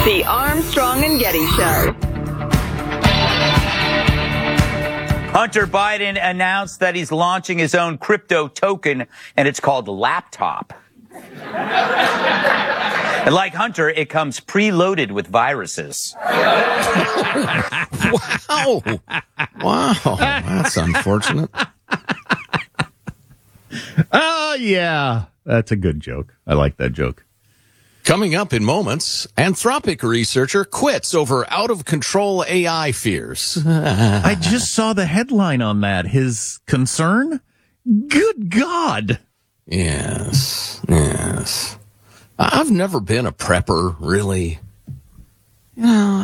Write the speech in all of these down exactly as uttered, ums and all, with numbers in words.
The Armstrong and Getty Show. Hunter Biden announced that he's launching his own crypto token, and it's called Laptop. And like Hunter, it comes preloaded with viruses. Wow. Wow. That's unfortunate. Oh, yeah. That's a good joke. I like that joke. Coming up in moments, Anthropic researcher quits over out-of-control A I fears. I just saw the headline on that. His concern? Good God. Yes, yes. I've never been a prepper, really. You know,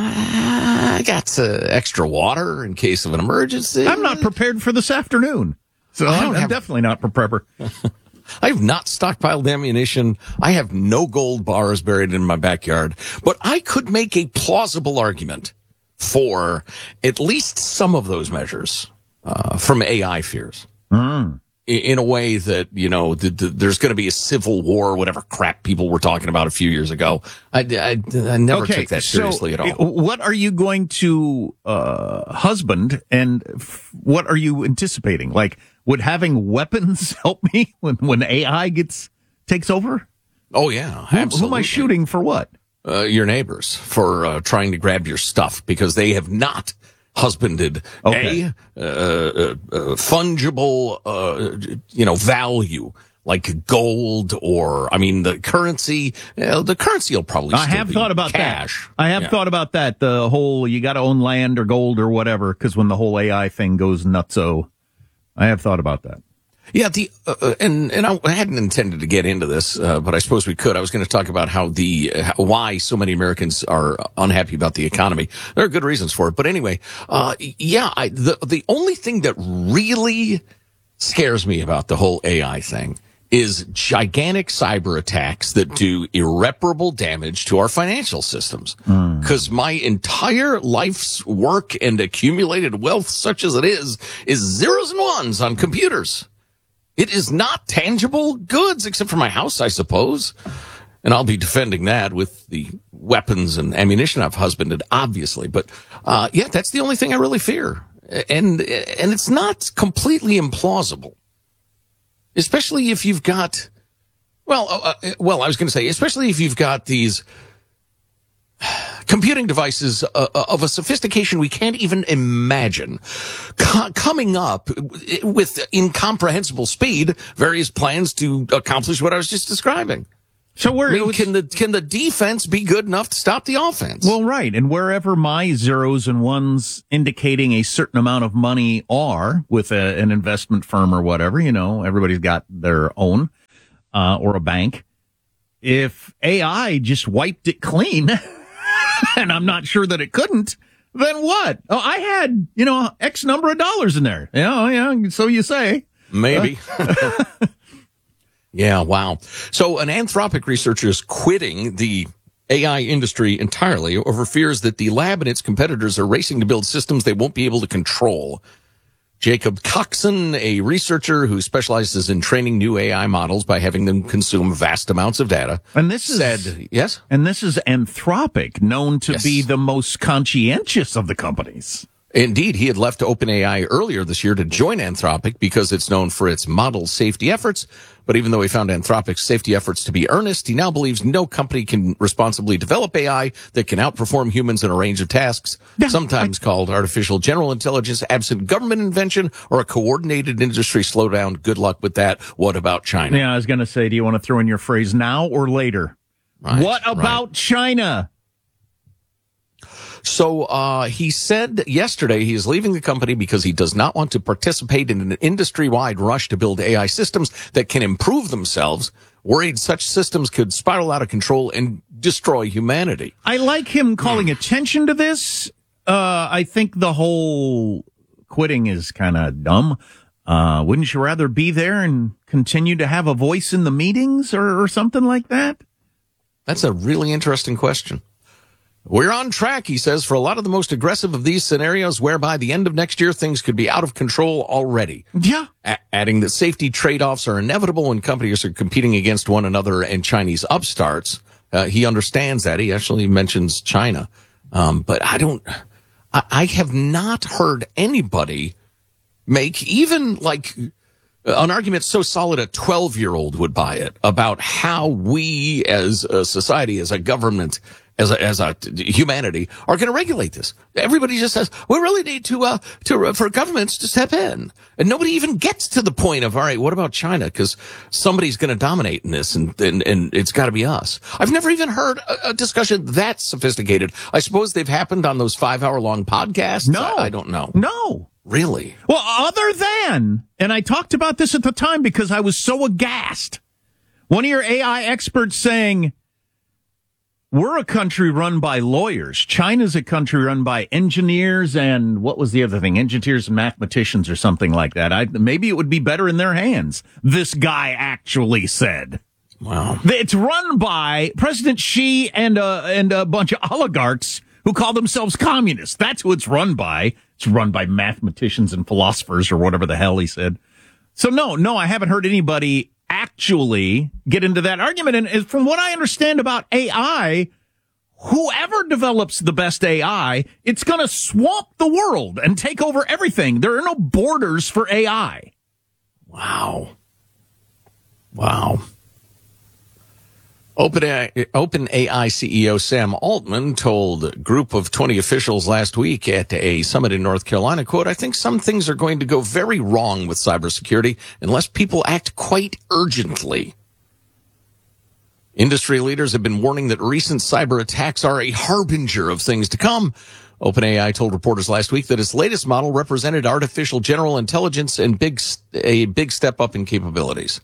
I got uh, extra water in case of an emergency. I'm not prepared for this afternoon. So I'm, I'm have... definitely not a prepper. I have not stockpiled ammunition. I have no gold bars buried in my backyard. But I could make a plausible argument for at least some of those measures uh, from A I fears. Mm. In a way that, you know, the, the, there's going to be a civil war, whatever crap people were talking about a few years ago. I, I, I never okay, took that seriously so at all. What are you going to uh, husband, and f- what are you anticipating? Like, would having weapons help me when, when A I gets takes over? Oh, yeah, who, absolutely. Who am I shooting for what? Uh, your neighbors for uh, trying to grab your stuff because they have not husbanded okay. a uh, uh, uh, fungible, uh, you know, value like gold or, I mean, the currency. Uh, the currency will probably. I still have be thought about cash. that. I have yeah. thought about that. The whole you got to own land or gold or whatever, because when the whole A I thing goes nutso, I have thought about that. Yeah, the uh, and and I hadn't intended to get into this, uh, but I suppose we could. I was going to talk about how the uh, why so many Americans are unhappy about the economy. There are good reasons for it, but anyway, uh, yeah, I, the the only thing that really scares me about the whole A I thing is gigantic cyber attacks that do irreparable damage to our financial systems. Because mm. my entire life's work and accumulated wealth, such as it is, is zeros and ones on computers. It is not tangible goods, except for my house, I suppose. And I'll be defending that with the weapons and ammunition I've husbanded, obviously. But, uh, yeah, that's the only thing I really fear. And, and it's not completely implausible. Especially if you've got, well, uh, well, I was going to say, especially if you've got these computing devices uh, of a sophistication we can't even imagine Co- coming up with incomprehensible speed, various plans to accomplish what I was just describing. So where I mean, can the can the defense be good enough to stop the offense? Well, right. And wherever my zeros and ones indicating a certain amount of money are with a, an investment firm or whatever, you know, everybody's got their own, uh, or a bank. If A I just wiped it clean, and I'm not sure that it couldn't, then what? Oh, I had, you know, X number of dollars in there. Yeah, yeah, so you say. Maybe. Uh, Yeah, wow. So an Anthropic researcher is quitting the A I industry entirely over fears that the lab and its competitors are racing to build systems they won't be able to control. Jacob Coxon, a researcher who specializes in training new A I models by having them consume vast amounts of data, and this said, is, yes? And this is Anthropic, known to yes. be the most conscientious of the companies. Indeed, he had left OpenAI earlier this year to join Anthropic because it's known for its model safety efforts. But even though he found Anthropic's safety efforts to be earnest, he now believes no company can responsibly develop A I that can outperform humans in a range of tasks, yeah, sometimes I... called artificial general intelligence, absent government invention, or a coordinated industry slowdown. Good luck with that. What about China? Yeah, I was going to say, do you want to throw in your phrase now or later? Right, what about right. China? So uh he said yesterday he is leaving the company because he does not want to participate in an industry-wide rush to build A I systems that can improve themselves, worried such systems could spiral out of control and destroy humanity. I like him calling mm. attention to this. Uh I think the whole quitting is kind of dumb. Uh wouldn't you rather be there and continue to have a voice in the meetings or, or something like that? That's a really interesting question. We're on track, he says, for a lot of the most aggressive of these scenarios where by the end of next year, things could be out of control already. Yeah. A- adding that safety trade-offs are inevitable when companies are competing against one another and Chinese upstarts. Uh, he understands that. He actually mentions China. Um, but I don't, I, I have not heard anybody make even like an argument so solid a twelve year old would buy it about how we as a society, as a government, as a, as a humanity are going to regulate this. Everybody just says, we really need to, uh, to, uh, for governments to step in. And nobody even gets to the point of, all right, what about China? Because somebody's going to dominate in this and, and, and it's got to be us. I've never even heard a, a discussion that sophisticated. I suppose they've happened on those five hour long podcasts. No. I, I don't know. No. Really? Well, other than, and I talked about this at the time because I was so aghast. One of your A I experts saying, we're a country run by lawyers. China's a country run by engineers and what was the other thing? Engineers and mathematicians or something like that. I, maybe it would be better in their hands, this guy actually said. Wow. It's run by President Xi and a, and a bunch of oligarchs who call themselves communists. That's who it's run by. It's run by mathematicians and philosophers or whatever the hell he said. So no, no, I haven't heard anybody actually get into that argument. And from what I understand about A I, whoever develops the best A I, it's going to swamp the world and take over everything. There are no borders for A I. Wow. Wow. OpenAI, OpenAI C E O Sam Altman told a group of twenty officials last week at a summit in North Carolina, quote, I think some things are going to go very wrong with cybersecurity unless people act quite urgently. Industry leaders have been warning that recent cyber attacks are a harbinger of things to come. OpenAI told reporters last week that its latest model represented artificial general intelligence and big, a big step up in capabilities.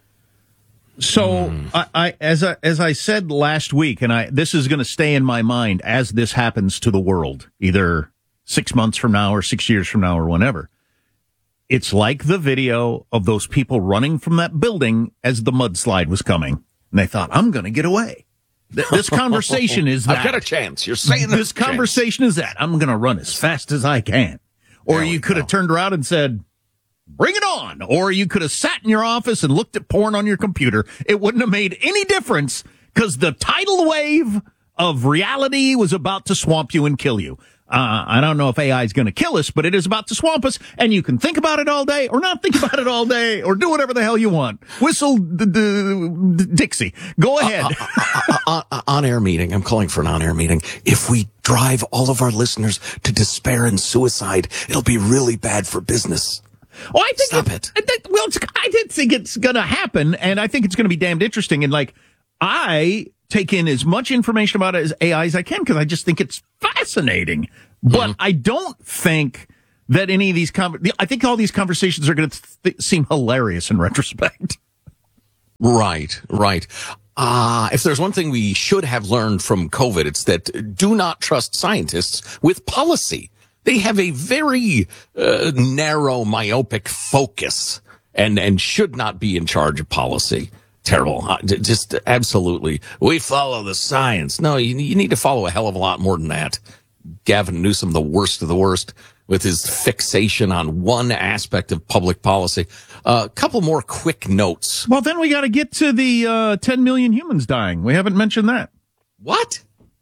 So mm. I, I, as I, as I said last week, and I, this is going to stay in my mind as this happens to the world, either six months from now or six years from now or whenever. It's like the video of those people running from that building as the mudslide was coming. And they thought, I'm going to get away. This conversation is that. I've got a chance. You're saying this conversation chance. is that. I'm going to run as fast as I can. Or you could have turned around and said, bring it on. Or you could have sat in your office and looked at porn on your computer. It wouldn't have made any difference because the tidal wave of reality was about to swamp you and kill you. Uh, I don't know if A I is going to kill us, but it is about to swamp us, and you can think about it all day or not think about it all day or do whatever the hell you want. Whistle d- d- d- Dixie. Go ahead. Uh, uh, uh, uh, on-air meeting. I'm calling for an on-air meeting. If we drive all of our listeners to despair and suicide, it'll be really bad for business. Oh, I think Stop it. it. it. Well, it's, I did think it's going to happen, and I think it's going to be damned interesting. And like, I take in as much information about it as A I as I can because I just think it's fascinating. But mm-hmm. I don't think that any of these con- I think all these conversations are going to th- seem hilarious in retrospect. Right, right. Uh, if there's one thing we should have learned from COVID, it's that do not trust scientists with policy. They have a very uh, narrow, myopic focus and, and should not be in charge of policy. Terrible. Uh, just absolutely. We follow the science. No, you, you need to follow a hell of a lot more than that. Gavin Newsom, the worst of the worst, with his fixation on one aspect of public policy. A uh, couple more quick notes. Well, then we got to get to the uh, ten million humans dying. We haven't mentioned that. What?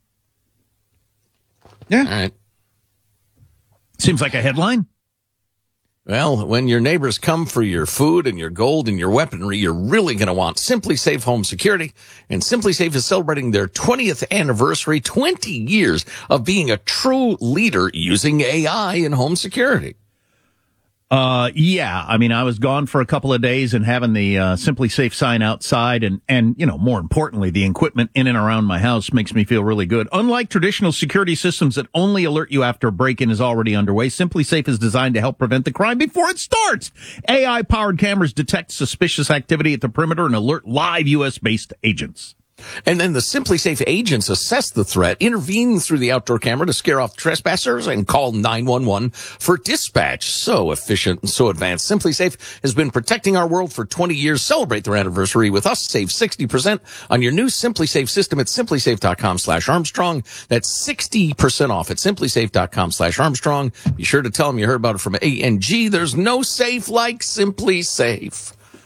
Yeah. All right. Seems like a headline. Well, when your neighbors come for your food and your gold and your weaponry, you're really going to want SimpliSafe Home Security. And SimpliSafe is celebrating their twentieth anniversary, twenty years of being a true leader using A I in home security. Uh, yeah. I mean, I was gone for a couple of days and having the uh, SimpliSafe sign outside and, and, you know, more importantly, the equipment in and around my house makes me feel really good. Unlike traditional security systems that only alert you after a break-in is already underway, SimpliSafe is designed to help prevent the crime before it starts. A I-powered cameras detect suspicious activity at the perimeter and alert live U S-based agents. And then the SimpliSafe agents assess the threat, intervene through the outdoor camera to scare off trespassers, and call nine one one for dispatch. So efficient and so advanced. SimpliSafe has been protecting our world for twenty years. Celebrate their anniversary with us. Save sixty percent on your new SimpliSafe system at SimpliSafe.com slash Armstrong. That's sixty percent off at SimpliSafe.com slash Armstrong. Be sure to tell them you heard about it from A N G. There's no safe like SimpliSafe.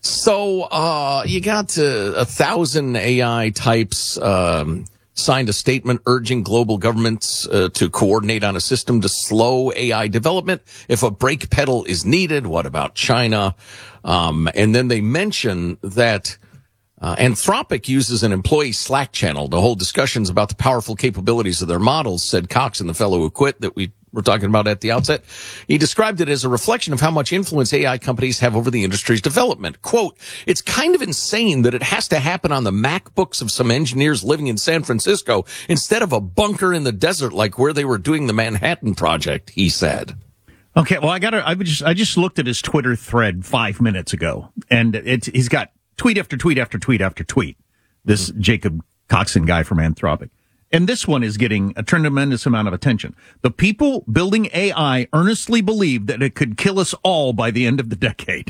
So uh, you got uh, a thousand A I types um, signed a statement urging global governments uh, to coordinate on a system to slow A I development. If a brake pedal is needed, what about China? Um, and then they mention that uh, Anthropic uses an employee Slack channel to hold discussions about the powerful capabilities of their models, said Cox and the fellow who quit that we were talking about at the outset. He described it as a reflection of how much influence A I companies have over the industry's development. Quote, it's kind of insane that it has to happen on the MacBooks of some engineers living in San Francisco instead of a bunker in the desert like where they were doing the Manhattan Project, he said. Okay, well, I got I just I just looked at his Twitter thread five minutes ago, and it's he's got tweet after tweet after tweet after tweet. This mm-hmm. Jacob Coxon guy from Anthropic. And this one is getting a tremendous amount of attention. The people building A I earnestly believe that it could kill us all by the end of the decade.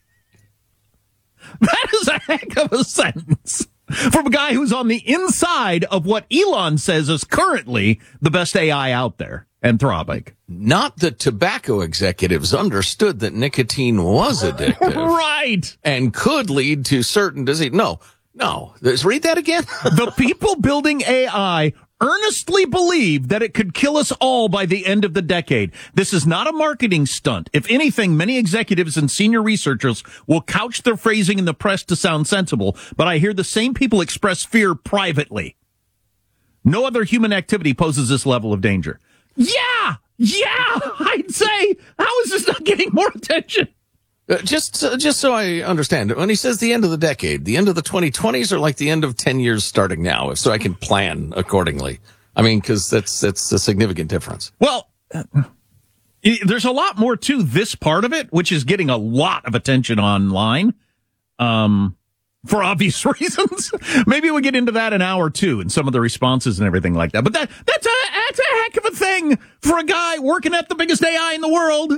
That is a heck of a sentence from a guy who's on the inside of what Elon says is currently the best A I out there, Anthropic. Not that tobacco executives understood that nicotine was addictive. Right. And could lead to certain disease. No. No, let's read that again. The people building A I earnestly believe that it could kill us all by the end of the decade. This is not a marketing stunt. If anything, many executives and senior researchers will couch their phrasing in the press to sound sensible, but I hear the same people express fear privately. No other human activity poses this level of danger. Yeah, yeah, I'd say, how is this not getting more attention? Uh, just, uh, just so I understand, when he says the end of the decade, the end of the twenty twenties or like the end of ten years starting now, so I can plan accordingly. I mean, because that's that's a significant difference. Well, uh, there's a lot more to this part of it, which is getting a lot of attention online, um, for obvious reasons. Maybe we'll get into that in hour two and some of the responses and everything like that. But that that's a that's a heck of a thing for a guy working at the biggest A I in the world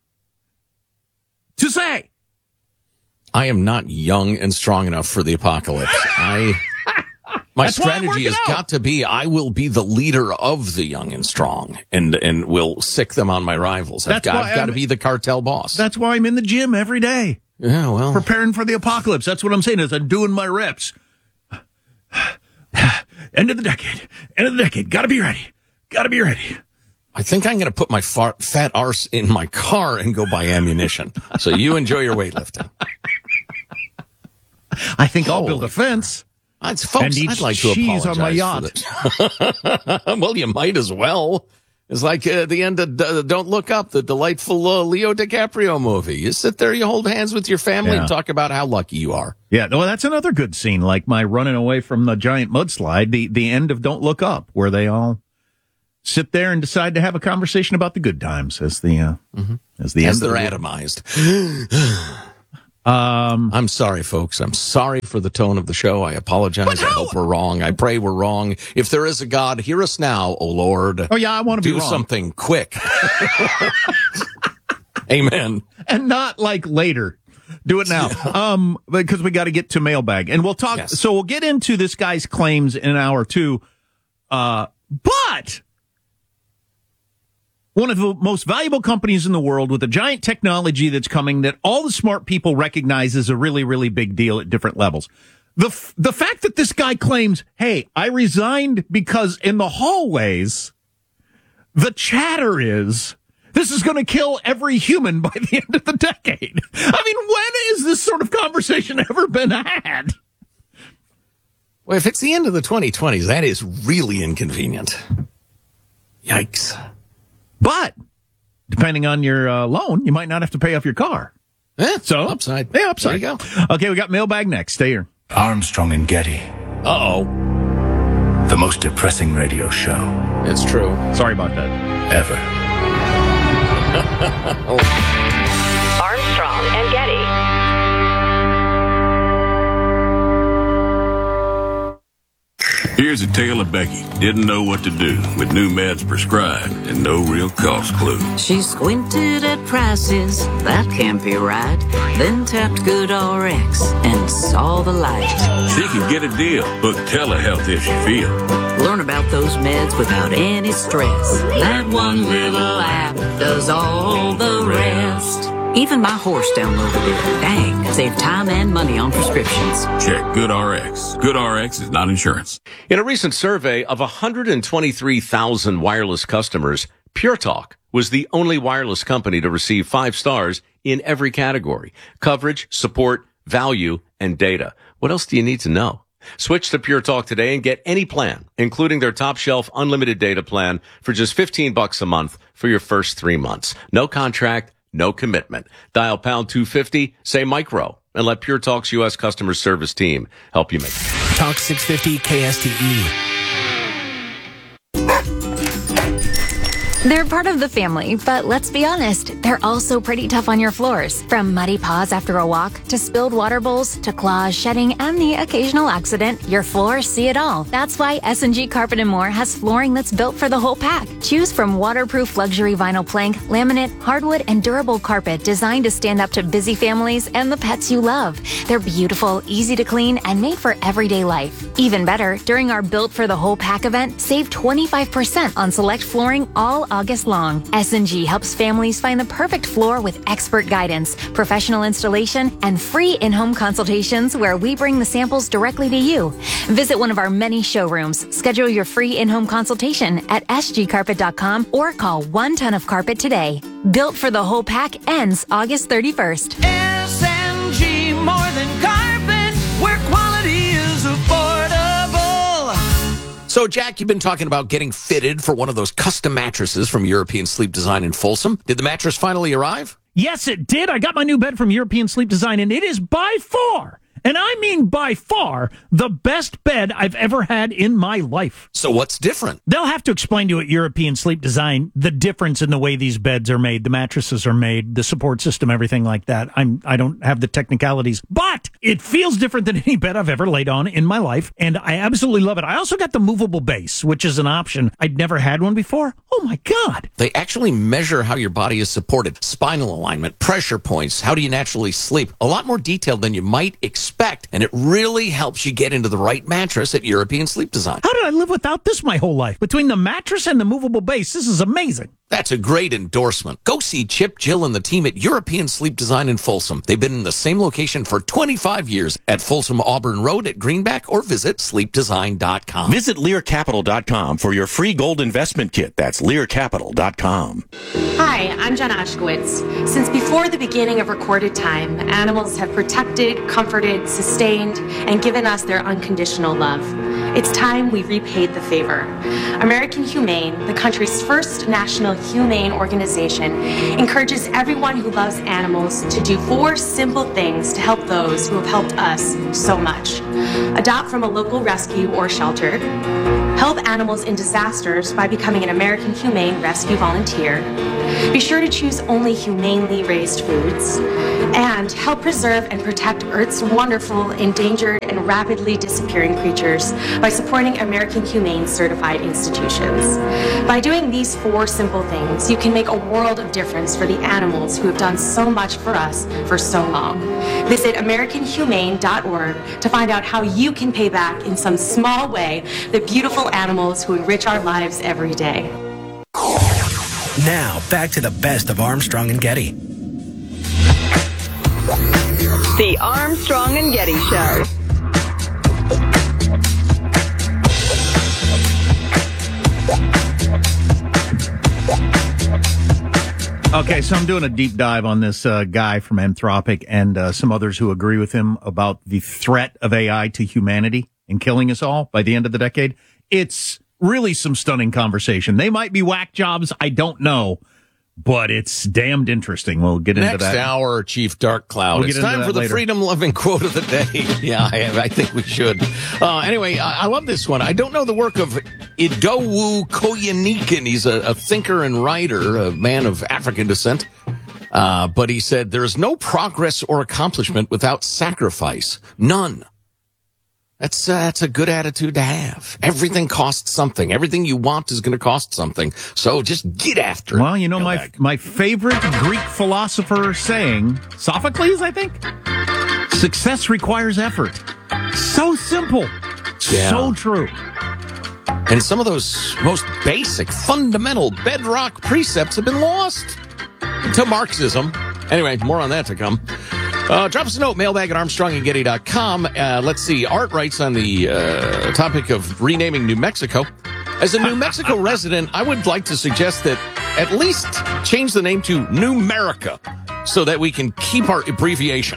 to say. I am not young and strong enough for the apocalypse. I, my That's strategy has out. got to be, I will be the leader of the young and strong and, and will sick them on my rivals. I've That's got, why I've got I'm- to be the cartel boss. That's why I'm in the gym every day, Yeah, well, preparing for the apocalypse. That's what I'm saying is I'm doing my reps. End of the decade. End of the decade. Gotta be ready. Gotta be ready. I think I'm going to put my far, fat arse in my car and go buy ammunition. So you enjoy your weightlifting. I think I'll Holy build a fence. I'd, folks, And eat I'd like to cheese apologize on my yacht. for this. Well, you might as well. It's like uh, the end of uh, Don't Look Up, the delightful uh, Leo DiCaprio movie. You sit there, you hold hands with your family Yeah. and talk about how lucky you are. Yeah, well, that's another good scene, like my running away from the giant mudslide, the, the end of Don't Look Up, where they all sit there and decide to have a conversation about the good times as the uh, mm-hmm. as the As end they're of the atomized. Um, I'm sorry, folks. I'm sorry for the tone of the show. I apologize. I hope we're wrong. I pray we're wrong. If there is a God, hear us now, O Lord. Oh, yeah, I want to be Do wrong. something quick. Amen. And not like later. Do it now. Um, because we got to get to mailbag. And we'll talk. Yes. So we'll get into this guy's claims in an hour or two. Uh, but one of the most valuable companies in the world with a giant technology that's coming that all the smart people recognize is a really, really big deal at different levels. The, f- the fact that this guy claims, hey, I resigned because in the hallways, the chatter is, this is going to kill every human by the end of the decade. I mean, when has this sort of conversation ever been had? Well, if it's the end of the twenty twenties, that is really inconvenient. Yikes. But depending on your uh, loan, you might not have to pay off your car. Eh, So upside. Yeah, upside. There you go. Okay, we got mailbag next. Stay here. Armstrong and Getty, Uh-oh. the most depressing radio show It's true. Sorry about that. ever. Armstrong and Getty. Here's a tale of Becky. Didn't know what to do with new meds prescribed and no real cost clue. She squinted at prices, that can't be right. Then tapped GoodRx and saw the light. She could get a deal. Book telehealth if she feel. Learn about those meds without any stress. That one little app does all the rest. Even my horse downloaded it. Dang, save time and money on prescriptions. Check GoodRx. GoodRx is not insurance. In a recent survey of one hundred twenty-three thousand wireless customers, Pure Talk was the only wireless company to receive five stars in every category: coverage, support, value, and data. What else do you need to know? Switch to Pure Talk today and get any plan, including their top shelf unlimited data plan for just fifteen bucks a month for your first three months. No contract, no commitment. Dial pound two fifty, say micro, and let Pure Talk's U S customer service team help you make it. Talk six fifty K S T E. They're part of the family, but let's be honest, they're also pretty tough on your floors. From muddy paws after a walk, to spilled water bowls, to claws, shedding, and the occasional accident, your floors see it all. That's why S and G Carpet and More has flooring that's built for the whole pack. Choose from waterproof luxury vinyl plank, laminate, hardwood, and durable carpet designed to stand up to busy families and the pets you love. They're beautiful, easy to clean, and made for everyday life. Even better, during our Built for the Whole Pack event, save twenty-five percent on select flooring all August long. S and G helps families find the perfect floor with expert guidance, professional installation, and free in-home consultations where we bring the samples directly to you. Visit one of our many showrooms. Schedule your free in-home consultation at s g carpet dot com or call one ton of carpet today. Built for the Whole Pack ends August thirty-first. S and G, more than carpet, where quality is affordable. So, Jack, you've been talking about getting fitted for one of those custom mattresses from European Sleep Design in Folsom. Did the mattress finally arrive? Yes, it did. I got my new bed from European Sleep Design, and it is by far, and I mean by far, the best bed I've ever had in my life. So what's different? They'll have to explain to you at European Sleep Design the difference in the way these beds are made, the mattresses are made, the support system, everything like that. I'm, I don't have the technicalities, but it feels different than any bed I've ever laid on in my life, and I absolutely love it. I also got the movable base, which is an option. I'd never had one before. Oh, my God. They actually measure how your body is supported, spinal alignment, pressure points, how do you naturally sleep. A lot more detailed than you might expect, and it really helps you get into the right mattress at European Sleep Design. How did I live without this my whole life? Between the mattress and the movable base, this is amazing. That's a great endorsement. Go see Chip, Jill, and the team at European Sleep Design in Folsom. They've been in the same location for twenty-five years at Folsom Auburn Road at Greenback, or visit sleep design dot com. Visit lear capital dot com for your free gold investment kit. That's lear capital dot com. Hi, I'm Jenna Ushkowitz. Since before the beginning of recorded time, animals have protected, comforted, sustained, and given us their unconditional love. It's time we repaid the favor. American Humane, the country's first national humane organization, encourages everyone who loves animals to do four simple things to help those who have helped us so much. Adopt from a local rescue or shelter. Help animals in disasters by becoming an American Humane Rescue Volunteer. Be sure to choose only humanely raised foods. And help preserve and protect Earth's wonderful, endangered, and rapidly disappearing creatures by supporting American Humane certified institutions. By doing these four simple things, you can make a world of difference for the animals who have done so much for us for so long. Visit american humane dot org to find out how you can pay back in some small way the beautiful animals who enrich our lives every day. Now, back to the best of Armstrong and Getty. The Armstrong and Getty Show. Okay, so I'm doing a deep dive on this uh, guy from Anthropic and uh, some others who agree with him about the threat of A I to humanity and killing us all by the end of the decade. It's really some stunning conversation. They might be whack jobs, I don't know, but it's damned interesting. We'll get into Next that. Next hour, Chief Dark Cloud. We'll it's time for the later. freedom-loving quote of the day. Yeah, I, I think we should. Uh, anyway, I, I love this one. I don't know the work of Idowu Koyenikan. He's a, a thinker and writer, a man of African descent. Uh, but he said, there is no progress or accomplishment without sacrifice. None. That's, uh, that's a good attitude to have. Everything costs something. Everything you want is going to cost something. So just get after it. Well, you know, my my favorite Greek philosopher saying, Sophocles, I think, success requires effort. So simple. Yeah. So true. And some of those most basic, fundamental bedrock precepts have been lost to Marxism Anyway, more on that to come. Uh, drop us a note, mailbag at armstrong and getty dot com. Uh, let's see. Art writes on the uh, topic of renaming New Mexico. As a New Mexico resident, I would like to suggest that at least change the name to Numerica so that we can keep our abbreviation.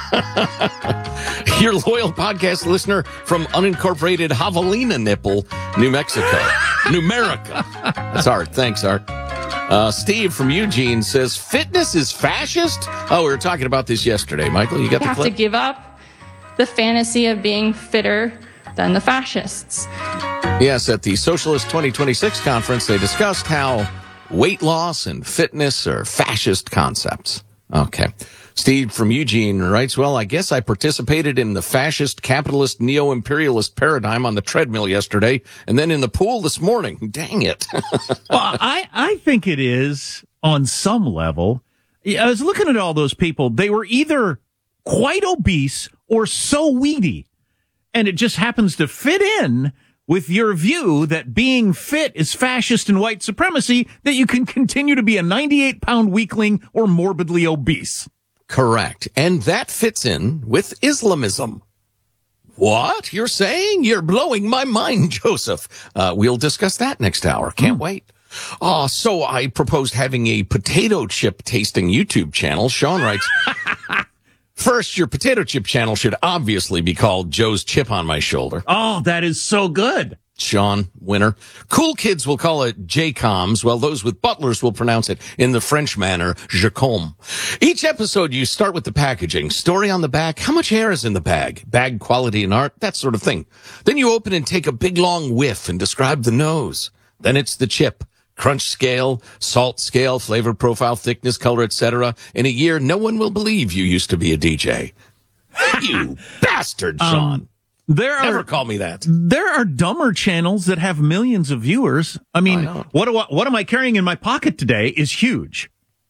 Your loyal podcast listener from unincorporated Javelina Nipple, New Mexico. Numerica. That's Art. Thanks, Art. Uh, Steve from Eugene says, fitness is fascist? Oh, we were talking about this yesterday. Michael, you got You the have clip? to give up the fantasy of being fitter than the fascists. Yes, at the Socialist twenty twenty-six conference, they discussed how weight loss and fitness are fascist concepts. Okay. Steve from Eugene writes, well, I guess I participated in the fascist, capitalist, neo-imperialist paradigm on the treadmill yesterday and then in the pool this morning. Dang it. Well, I, I think it is on some level. I was looking at all those people. They were either quite obese or so weedy. And it just happens to fit in with your view that being fit is fascist and white supremacy, that you can continue to be a ninety-eight pound weakling or morbidly obese. Correct. And that fits in with Islamism. What? You're saying? You're blowing my mind, Joseph. Uh, we'll discuss that next hour. Can't mm. wait. Oh, so I proposed having a potato chip tasting YouTube channel. Sean writes, first, your potato chip channel should obviously be called Joe's Chip on My Shoulder. Oh, that is so good. Sean, winner. Cool kids will call it J-Coms, while those with butlers will pronounce it in the French manner, Jacom. Each episode, you start with the packaging. Story on the back, how much hair is in the bag? Bag quality and art, that sort of thing. Then you open and take a big long whiff and describe the nose. Then it's the chip. Crunch scale, salt scale, flavor profile, thickness, color, et cetera. In a year, no one will believe you used to be a D J. You bastard, Sean. Um, There are, Never call me that. There are dumber channels that have millions of viewers. I mean, I what do I, what am I carrying in my pocket today is huge.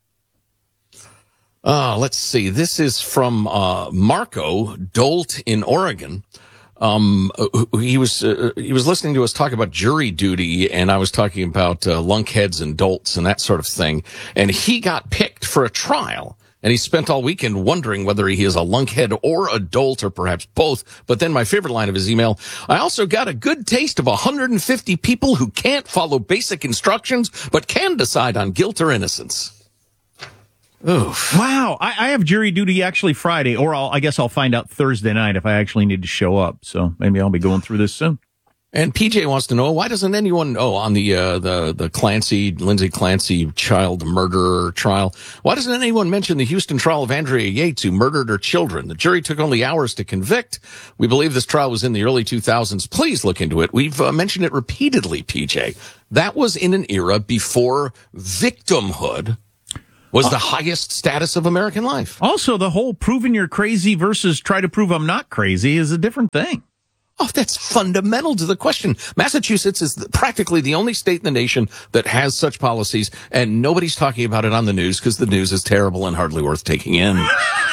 Uh, let's see. This is from uh, Marco Dolt in Oregon. Um, he was uh, he was listening to us talk about jury duty, and I was talking about uh, lunkheads and dolts and that sort of thing. And he got picked for a trial. And he spent all weekend wondering whether he is a lunkhead or a dolt or perhaps both. But then my favorite line of his email, I also got a good taste of one hundred fifty people who can't follow basic instructions, but can decide on guilt or innocence. Oof. Wow. I, I have jury duty actually Friday, or I'll, I guess I'll find out Thursday night if I actually need to show up. So maybe I'll be going through this soon. And P J wants to know, why doesn't anyone, oh, on the, uh, the, the Clancy, Lindsay Clancy child murderer trial, why doesn't anyone mention the Houston trial of Andrea Yates, who murdered her children? The jury took only hours to convict. We believe this trial was in the early two thousands. Please look into it. We've uh, mentioned it repeatedly, P J. That was in an era before victimhood was the highest status of American life. Also, the whole proving you're crazy versus try to prove I'm not crazy is a different thing. Oh, that's fundamental to the question. Massachusetts is practically the only state in the nation that has such policies, and nobody's talking about it on the news because the news is terrible and hardly worth taking in.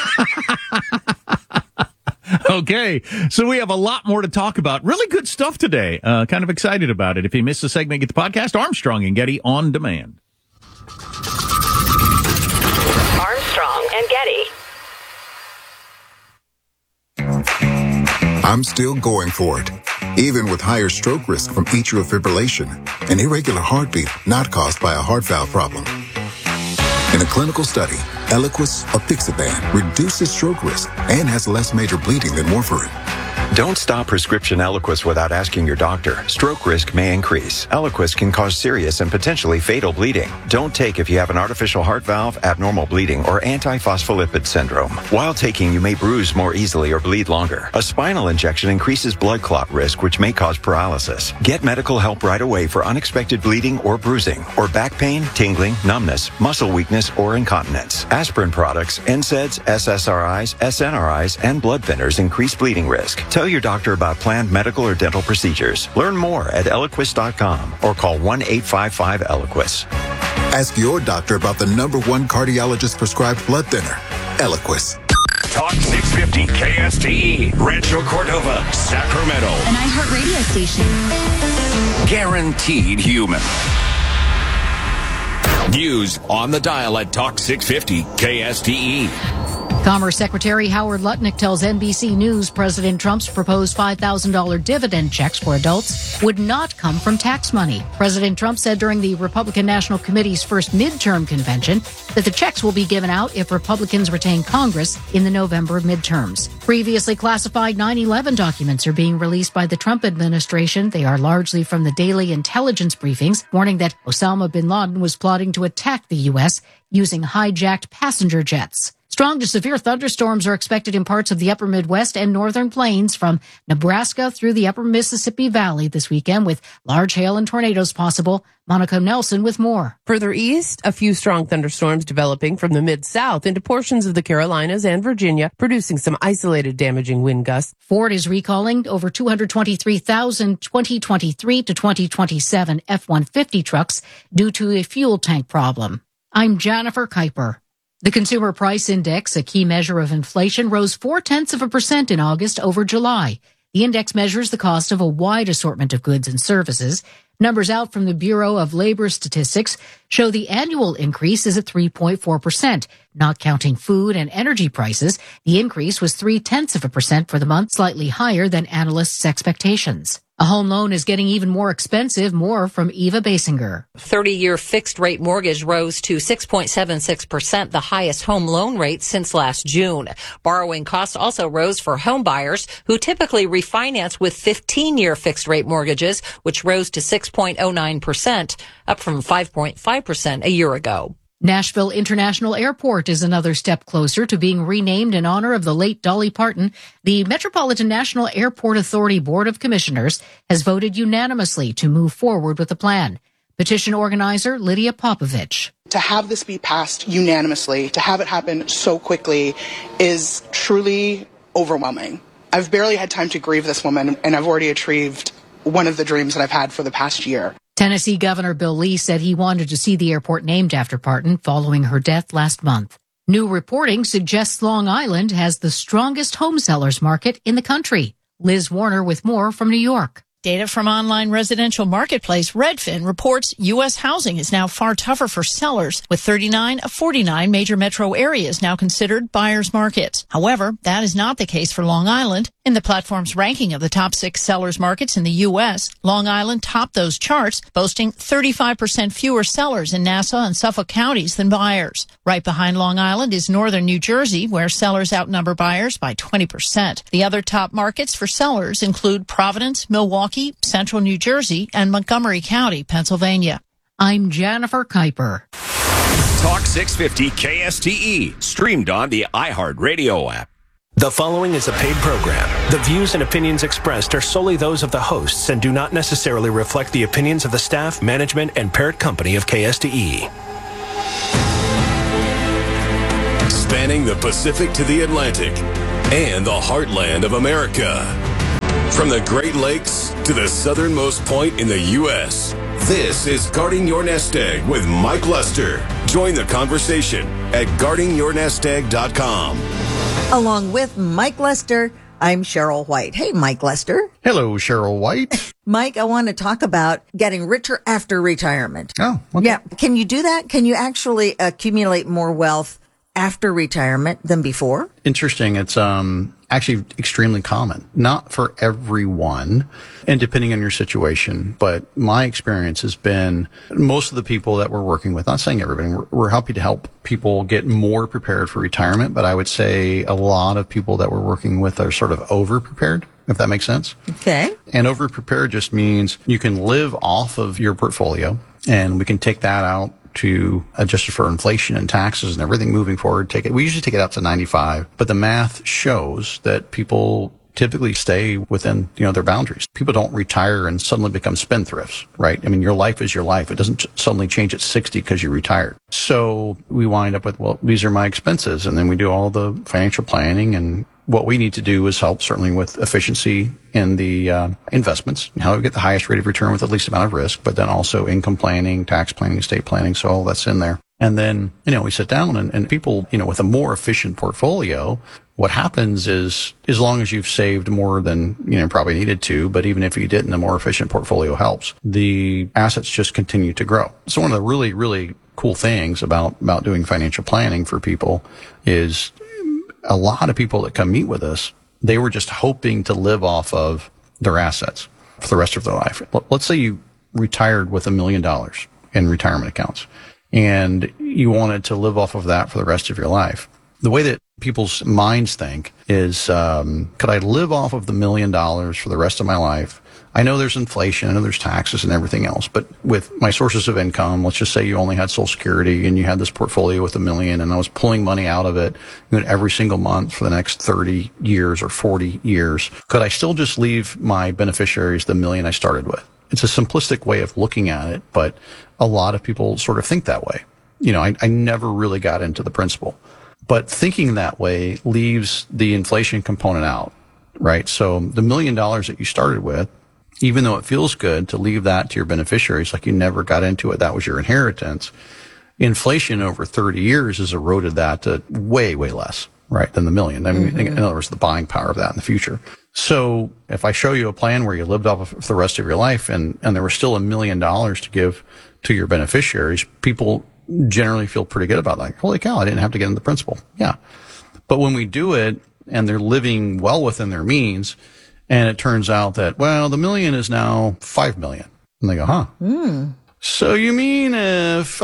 Okay, so we have a lot more to talk about. Really good stuff today. Uh, kind of excited about it. If you missed the segment, get the podcast, Armstrong and Getty on demand. Armstrong and Getty. I'm still going for it, even with higher stroke risk from atrial fibrillation, an irregular heartbeat not caused by a heart valve problem. In a clinical study, Eliquis apixaban reduces stroke risk and has less major bleeding than warfarin. Don't stop prescription Eliquis without asking your doctor. Stroke risk may increase. Eliquis can cause serious and potentially fatal bleeding. Don't take if you have an artificial heart valve, abnormal bleeding, or antiphospholipid syndrome. While taking, you may bruise more easily or bleed longer. A spinal injection increases blood clot risk, which may cause paralysis. Get medical help right away for unexpected bleeding or bruising, or back pain, tingling, numbness, muscle weakness, or incontinence. Aspirin products, N SAIDs, S S R Is, S N R Is, and blood thinners increase bleeding risk. Tell your doctor about planned medical or dental procedures. Learn more at Eliquis dot com or call one eight five five Eliquis. Ask your doctor about the number one cardiologist prescribed blood thinner, Eliquis. Talk six fifty K S T E, Rancho Cordova, Sacramento. An iHeart radio station. Guaranteed human. News on the dial at Talk six fifty K S T E. Commerce Secretary Howard Lutnick tells N B C News President Trump's proposed five thousand dollars dividend checks for adults would not come from tax money. President Trump said during the Republican National Committee's first midterm convention that the checks will be given out if Republicans retain Congress in the November midterms. Previously classified nine eleven documents are being released by the Trump administration. They are largely from the daily intelligence briefings, warning that Osama bin Laden was plotting to attack the U S using hijacked passenger jets. Strong to severe thunderstorms are expected in parts of the upper Midwest and northern plains from Nebraska through the upper Mississippi Valley this weekend, with large hail and tornadoes possible. Monica Nelson with more. Further east, a few strong thunderstorms developing from the mid-south into portions of the Carolinas and Virginia, producing some isolated damaging wind gusts. Ford is recalling over two hundred twenty-three thousand twenty twenty-three to twenty twenty-seven F one fifty trucks due to a fuel tank problem. I'm Jennifer Kuiper. The Consumer Price Index, a key measure of inflation, rose four-tenths of a percent in August over July. The index measures the cost of a wide assortment of goods and services. Numbers out from the Bureau of Labor Statistics show the annual increase is at three point four percent. Not counting food and energy prices, the increase was three-tenths of a percent for the month, slightly higher than analysts' expectations. A home loan is getting even more expensive. More from Eva Basinger. thirty-year fixed-rate mortgage rose to six point seven six percent, the highest home loan rate since last June. Borrowing costs also rose for home buyers who typically refinance with fifteen-year fixed-rate mortgages, which rose to six point oh nine percent, up from five point five percent a year ago. Nashville International Airport is another step closer to being renamed in honor of the late Dolly Parton. The Metropolitan National Airport Authority Board of Commissioners has voted unanimously to move forward with the plan. Petition organizer Lydia Popovich. To have this be passed unanimously, to have it happen so quickly, is truly overwhelming. I've barely had time to grieve this woman, and I've already achieved one of the dreams that I've had for the past year. Tennessee Governor Bill Lee said he wanted to see the airport named after Parton following her death last month. New reporting suggests Long Island has the strongest home sellers market in the country. Liz Warner with more from New York. Data from online residential marketplace Redfin reports U S housing is now far tougher for sellers, with thirty-nine of forty-nine major metro areas now considered buyers' markets. However, that is not the case for Long Island. In the platform's ranking of the top six sellers markets in the U S, Long Island topped those charts, boasting thirty-five percent fewer sellers in Nassau and Suffolk counties than buyers. Right behind Long Island is northern New Jersey, where sellers outnumber buyers by twenty percent. The other top markets for sellers include Providence, Milwaukee, Central New Jersey, and Montgomery County, Pennsylvania. I'm Jennifer Kuiper. Talk six fifty K S T E, streamed on the iHeartRadio app. The following is a paid program. The views and opinions expressed are solely those of the hosts and do not necessarily reflect the opinions of the staff, management, and parent company of K S T E. Spanning the Pacific to the Atlantic and the heartland of America. From the Great Lakes to the southernmost point in the U S, this is Guarding Your Nest Egg with Mike Lester. Join the conversation at guarding your nest egg dot com. Along with Mike Lester, I'm Cheryl White. Hey, Mike Lester. Hello, Cheryl White. Mike, I want to talk about getting richer after retirement. Oh, okay. Yeah. Can you do that? Can you actually accumulate more wealth after retirement than before? Interesting. It's um actually extremely common. Not for everyone, and depending on your situation, but my experience has been most of the people that we're working with, not saying everybody, we're, we're happy to help people get more prepared for retirement, but I would say a lot of people that we're working with are sort of over-prepared, if that makes sense. Okay. And over-prepared just means you can live off of your portfolio, and we can take that out to adjust it for inflation and taxes and everything moving forward. Take it. We usually take it out to ninety-five, but the math shows that people typically stay within, you know, their boundaries. People don't retire and suddenly become spendthrifts, right? I mean, your life is your life. It doesn't suddenly change at sixty because you retired. So we wind up with, well, these are my expenses. And then we do all the financial planning, and what we need to do is help certainly with efficiency in the uh, investments, how we get the highest rate of return with the least amount of risk, but then also income planning, tax planning, estate planning. So all that's in there. And then, you know, we sit down and, and people, you know, with a more efficient portfolio what happens is, as long as you've saved more than, you know, probably needed to, but even if you didn't, a more efficient portfolio helps. The assets just continue to grow. So one of the really, really cool things about, about doing financial planning for people is a lot of people that come meet with us, they were just hoping to live off of their assets for the rest of their life. Let's say you retired with a million dollars in retirement accounts and you wanted to live off of that for the rest of your life. The way that people's minds think is, um, could I live off of the million dollars for the rest of my life? I know there's inflation, I know there's taxes and everything else, but with my sources of income, let's just say you only had Social Security and you had this portfolio with a million and I was pulling money out of it every single month for the next thirty years or forty years. Could I still just leave my beneficiaries the million I started with? It's a simplistic way of looking at it, but a lot of people sort of think that way. You know, I, I never really got into the principle. But thinking that way leaves the inflation component out, right? So the million dollars that you started with, even though it feels good to leave that to your beneficiaries, like you never got into it, that was your inheritance, inflation over thirty years has eroded that to way, way less, right, than the million. I mean, mm-hmm. in other words, the buying power of that in the future. So if I show you a plan where you lived off of the rest of your life and, and there was still a million dollars to give to your beneficiaries, people generally feel pretty good about that. Holy cow, I didn't have to get into the principal. Yeah. But when we do it and they're living well within their means and it turns out that, well, the million is now five million. And they go, huh? Mm. So you mean if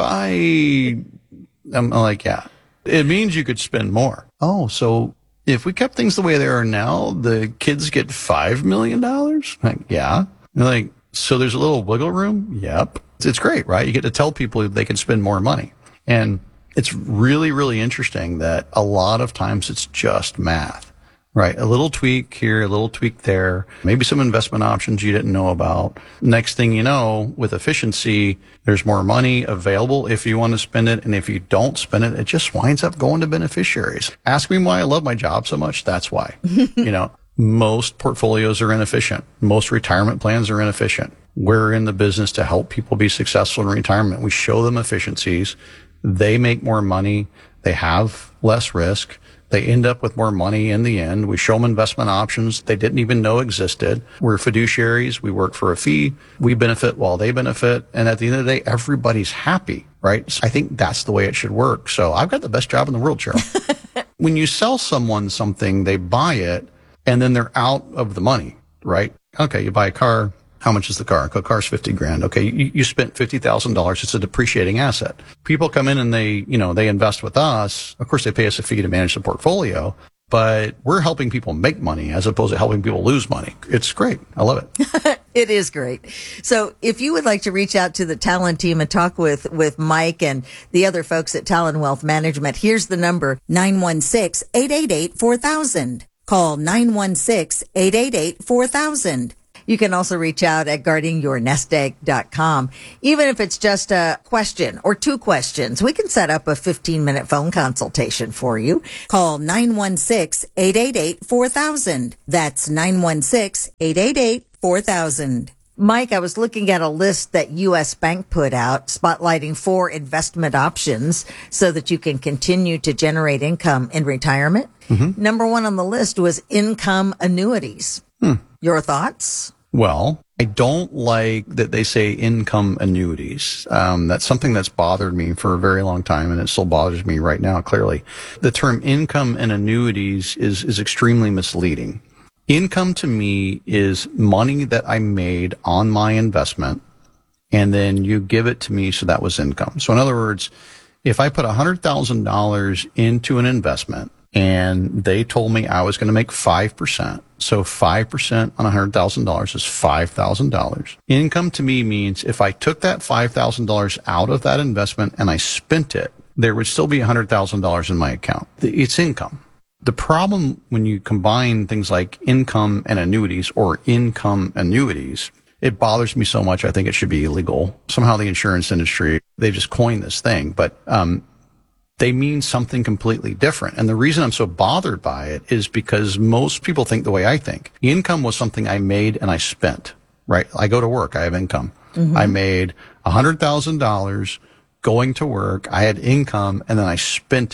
I, I'm like, yeah, it means you could spend more. Oh, so if we kept things the way they are now, the kids get five million dollars? Like, yeah. They're like, so there's a little wiggle room? Yep. It's great, right? You get to tell people they can spend more money. And it's really, really interesting that a lot of times it's just math, right? A little tweak here, a little tweak there, maybe some investment options you didn't know about. Next thing you know, with efficiency, there's more money available if you want to spend it. And if you don't spend it, it just winds up going to beneficiaries. Ask me why I love my job so much. That's why. You know, most portfolios are inefficient. Most retirement plans are inefficient. We're in the business to help people be successful in retirement. We show them efficiencies. They make more money. They have less risk. They end up with more money in the end. We show them investment options they didn't even know existed. We're fiduciaries. We work for a fee. We benefit while they benefit. And at the end of the day, everybody's happy, right? So I think that's the way it should work. So I've got the best job in the world, Cheryl. When you sell someone something, they buy it and then they're out of the money, right? Okay, you buy a car. How much is the car? The car's fifty grand. Okay, you, you spent fifty thousand dollars. It's a depreciating asset. People come in and they, you know, they invest with us. Of course, they pay us a fee to manage the portfolio, but we're helping people make money as opposed to helping people lose money. It's great. I love it. It is great. So if you would like to reach out to the Talon team and talk with, with Mike and the other folks at Talon Wealth Management, here's the number, nine one six, eight eight eight, four thousand. Call nine one six, eight eight eight, four thousand. You can also reach out at guarding your nest egg dot com. Even if it's just a question or two questions, we can set up a fifteen minute phone consultation for you. Call nine one six, eight eight eight, four thousand. That's nine one six, eight eight eight, four thousand. Mike, I was looking at a list that U S Bank put out spotlighting four investment options so that you can continue to generate income in retirement. Mm-hmm. Number one on the list was income annuities. Hmm. Your thoughts? Well, I don't like that they say income annuities. Um, that's something that's bothered me for a very long time, and it still bothers me right now, clearly. The term income and annuities is, is extremely misleading. Income to me is money that I made on my investment, and then you give it to me, so that was income. So in other words, if I put one hundred thousand dollars into an investment, and they told me I was going to make five percent. So five percent on one hundred thousand dollars is five thousand dollars. Income to me means if I took that five thousand dollars out of that investment and I spent it, there would still be one hundred thousand dollars in my account. It's income. The problem when you combine things like income and annuities or income annuities, it bothers me so much I think it should be illegal. Somehow the insurance industry, they just coined this thing. But um they mean something completely different. And the reason I'm so bothered by it is because most people think the way I think. Income was something I made and I spent, right? I go to work. I have income. Mm-hmm. I made one hundred thousand dollars going to work. I had income and then I spent it.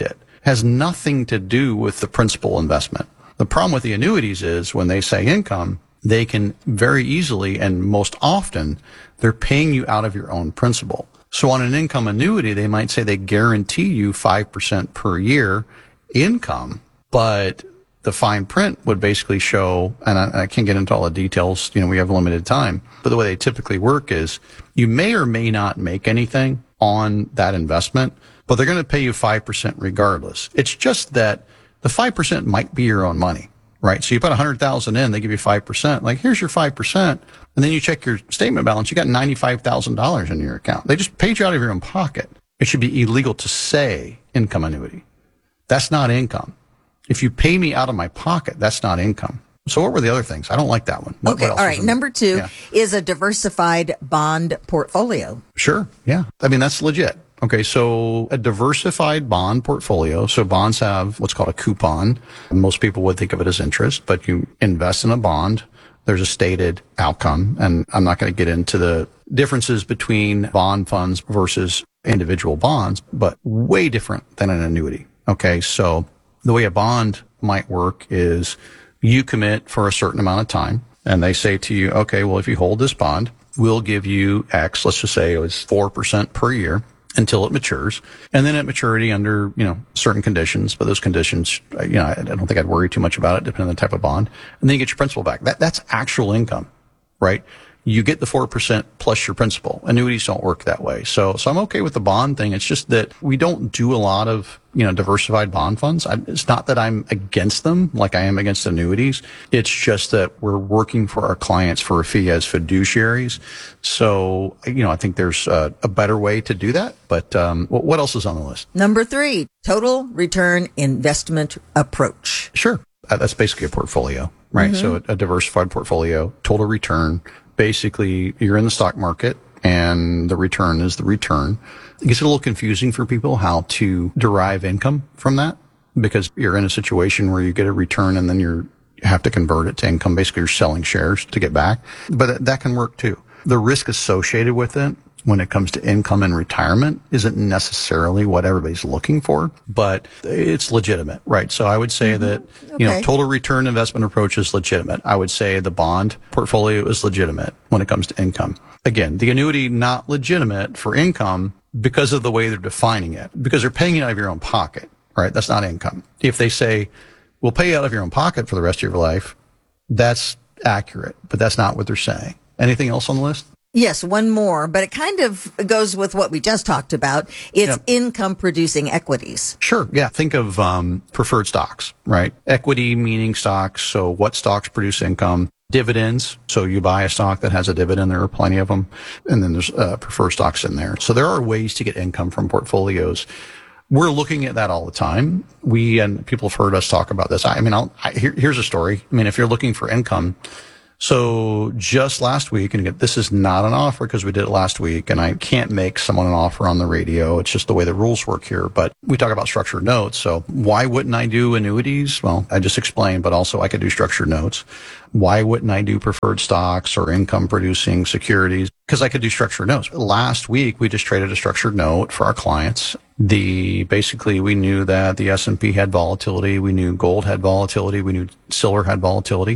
has nothing to do with the principal investment. The problem with the annuities is when they say income, they can very easily and most often they're paying you out of your own principal. So on an income annuity, they might say they guarantee you five percent per year income, but the fine print would basically show, and I, I can't get into all the details, you know, we have limited time, but the way they typically work is you may or may not make anything on that investment, but they're going to pay you five percent regardless. It's just that the five percent might be your own money, right? So you put one hundred thousand in, they give you five percent. Like, here's your five percent. And then you check your statement balance, you got ninety-five thousand dollars in your account. They just paid you out of your own pocket. It should be illegal to say income annuity. That's not income. If you pay me out of my pocket, that's not income. So what were the other things? I don't like that one. What, okay, what all right. Number two yeah. is a diversified bond portfolio. Sure, yeah. I mean, that's legit. Okay, so a diversified bond portfolio. So bonds have what's called a coupon. Most people would think of it as interest, but you invest in a bond. There's a stated outcome, and I'm not going to get into the differences between bond funds versus individual bonds, but way different than an annuity. Okay, so the way a bond might work is you commit for a certain amount of time, and they say to you, okay, well, if you hold this bond, we'll give you X. Let's just say it was four percent per year until it matures. And then at maturity under, you know, certain conditions, but those conditions, you know, I don't think I'd worry too much about it depending on the type of bond. And then you get your principal back. That, that's actual income, right? You get the four percent plus your principal. Annuities don't work that way. So, so I'm okay with the bond thing. It's just that we don't do a lot of, you know, diversified bond funds. I, it's not that I'm against them like I am against annuities. It's just that we're working for our clients for a fee as fiduciaries. So, you know, I think there's a, a better way to do that. But, um, what, what else is on the list? Number three, total return investment approach. Sure. Uh, that's basically a portfolio, right? Mm-hmm. So a, a diversified portfolio, total return. Basically, you're in the stock market and the return is the return. It gets a little confusing for people how to derive income from that because you're in a situation where you get a return and then you're, you have to convert it to income. Basically, you're selling shares to get back. But that, that can work too. The risk associated with it when it comes to income and retirement isn't necessarily what everybody's looking for, but it's legitimate, right? So I would say mm-hmm. that, you okay. know, total return investment approach is legitimate. I would say the bond portfolio is legitimate when it comes to income. Again, the annuity not legitimate for income because of the way they're defining it, because they're paying it out of your own pocket, right? That's not income. If they say, we'll pay you out of your own pocket for the rest of your life, that's accurate, but that's not what they're saying. Anything else on the list? Yes, one more, but it kind of goes with what we just talked about. It's Yep. income producing equities. Sure. Yeah. Think of um, preferred stocks, right? Equity meaning stocks. So what stocks produce income? Dividends. So you buy a stock that has a dividend. There are plenty of them. And then there's uh, preferred stocks in there. So there are ways to get income from portfolios. We're looking at that all the time. We and people have heard us talk about this. I, I mean, I'll, I, here, here's a story. I mean, if you're looking for income, so just last week, and again, this is not an offer because we did it last week, and I can't make someone an offer on the radio. It's just the way the rules work here. But we talk about structured notes. So why wouldn't I do annuities? Well, I just explained, but also I could do structured notes. Why wouldn't I do preferred stocks or income producing securities? Because I could do structured notes. Last week, we just traded a structured note for our clients. The basically, we knew that the S and P had volatility. We knew gold had volatility. We knew silver had volatility.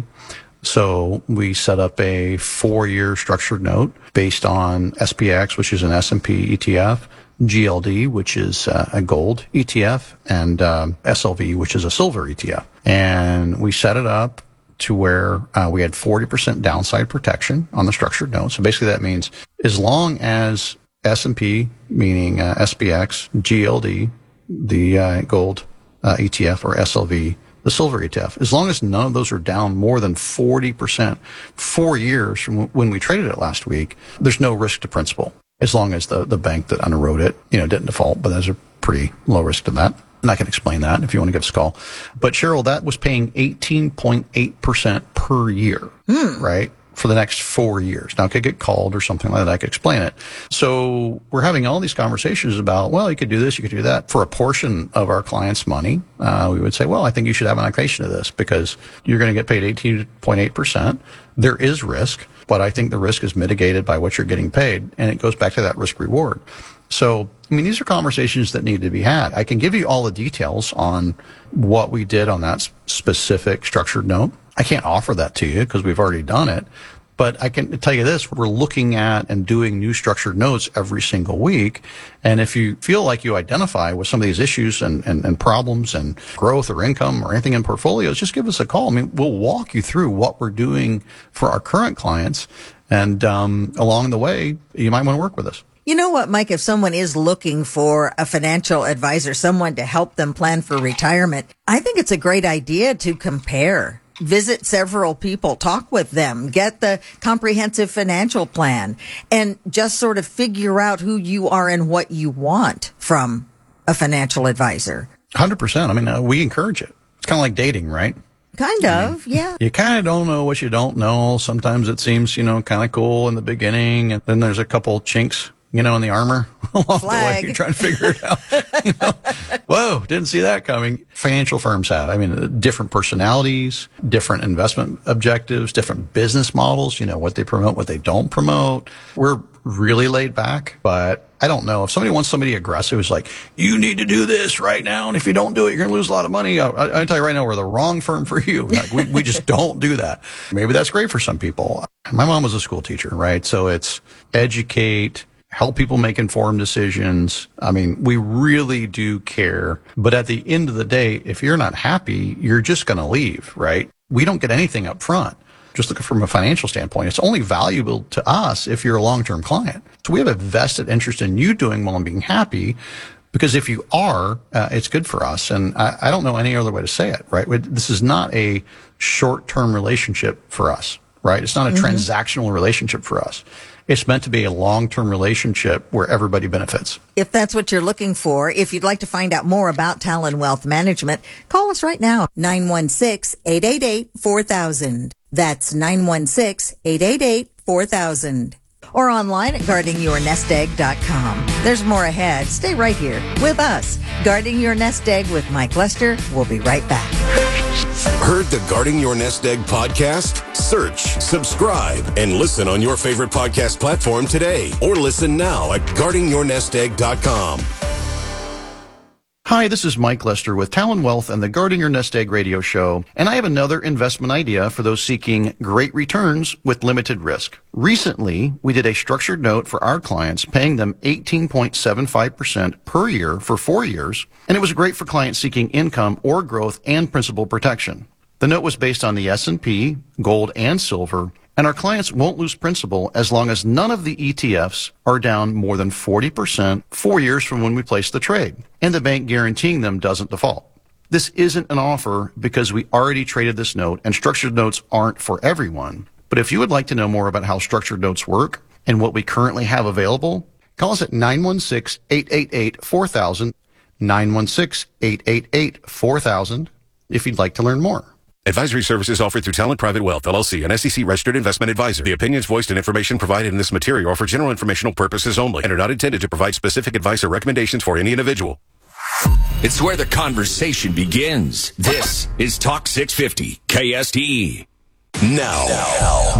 So we set up a four-year structured note based on S P X, which is an S and P E T F, G L D, which is uh, a gold E T F, and um, S L V, which is a silver E T F. And we set it up to where uh, we had forty percent downside protection on the structured note. So basically that means as long as S and P, meaning uh, S P X, G L D, the uh, gold uh, E T F, or S L V, the silver E T F, as long as none of those are down more than forty percent four years from when we traded it last week, there's no risk to principal, as long as the, the bank that underwrote it, you know, didn't default, but there's a pretty low risk to that. And I can explain that if you want to give us a call. But Cheryl, that was paying eighteen point eight percent per year, Hmm. right? For the next four years. Now, it could get called or something like that. I could explain it. So we're having all these conversations about, well, you could do this, you could do that. For a portion of our clients' money, uh, we would say, well, I think you should have an allocation of this because you're going to get paid eighteen point eight percent. There is risk, but I think the risk is mitigated by what you're getting paid. And it goes back to that risk reward. So, I mean, these are conversations that need to be had. I can give you all the details on what we did on that specific structured note. I can't offer that to you because we've already done it. But I can tell you this, we're looking at and doing new structured notes every single week. And if you feel like you identify with some of these issues and, and, and problems and growth or income or anything in portfolios, just give us a call. I mean, we'll walk you through what we're doing for our current clients. And um, along the way, you might want to work with us. You know what, Mike, if someone is looking for a financial advisor, someone to help them plan for retirement, I think it's a great idea to compare. Visit several people, talk with them, get the comprehensive financial plan, and just sort of figure out who you are and what you want from a financial advisor. one hundred percent. I mean, uh, we encourage it. It's kind of like dating, right? Kind of, yeah. You kind of don't know what you don't know. Sometimes it seems, you know, kind of cool in the beginning, and then there's a couple chinks, you know, in the armor along the way. You're trying to figure it out. You know? Whoa, didn't see that coming. Financial firms have, I mean, different personalities, different investment objectives, different business models, you know, what they promote, what they don't promote. We're really laid back, but I don't know. If somebody wants somebody aggressive who's like, you need to do this right now, and if you don't do it, you're going to lose a lot of money. I, I, I tell you right now, we're the wrong firm for you. Like, we, we just don't do that. Maybe that's great for some people. My mom was a school teacher, right? So it's educate, help people make informed decisions. I mean, we really do care. But at the end of the day, if you're not happy, you're just going to leave, right? We don't get anything up front. Just looking from a financial standpoint, it's only valuable to us if you're a long-term client. So we have a vested interest in you doing well and being happy, because if you are, uh, it's good for us. And I, I don't know any other way to say it, right? This is not a short-term relationship for us, right? It's not a mm-hmm. transactional relationship for us. It's meant to be a long-term relationship where everybody benefits. If that's what you're looking for, if you'd like to find out more about Talon Wealth Management, call us right now, nine one six, eight eight eight, four thousand. That's nine one six, eight eight eight, four thousand. Or online at guarding your nest egg dot com. There's more ahead. Stay right here with us. Guarding Your Nest Egg with Mike Lester. We'll be right back. Heard the Guarding Your Nest Egg podcast? Search, subscribe, and listen on your favorite podcast platform today. Or listen now at guarding your nest egg dot com. Hi, this is Mike Lester with Talon Wealth and the Guarding Your Nest Egg radio show, and I have another investment idea for those seeking great returns with limited risk. Recently, we did a structured note for our clients, paying them eighteen point seven five percent per year for four years, and it was great for clients seeking income or growth and principal protection. The note was based on the S and P, gold, and silver, and our clients won't lose principal as long as none of the E T Fs are down more than forty percent four years from when we place the trade, and the bank guaranteeing them doesn't default. This isn't an offer because we already traded this note, and structured notes aren't for everyone. But if you would like to know more about how structured notes work and what we currently have available, call us at nine one six, eight eight eight, four thousand, nine one six, eight eight eight, four thousand, if you'd like to learn more. Advisory services offered through Talent Private Wealth, L L C, an S E C-registered investment advisor. The opinions voiced and information provided in this material are for general informational purposes only and are not intended to provide specific advice or recommendations for any individual. It's where the conversation begins. This is Talk six fifty, K S T E. Now. now.